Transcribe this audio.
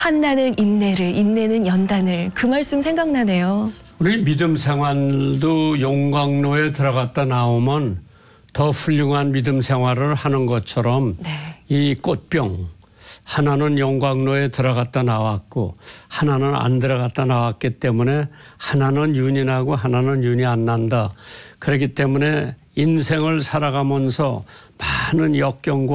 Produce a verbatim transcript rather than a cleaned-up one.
한나는 인내를, 인내는 연단을. 그 말씀 생각나네요. 우리 믿음 생활도 용광로에 들어갔다 나오면 더 훌륭한 믿음 생활을 하는 것처럼 네. 이 꽃병 하나는 용광로에 들어갔다 나왔고 하나는 안 들어갔다 나왔기 때문에 하나는 윤이 나고 하나는 윤이 안 난다. 그렇기 때문에 인생을 살아가면서 많은 역경과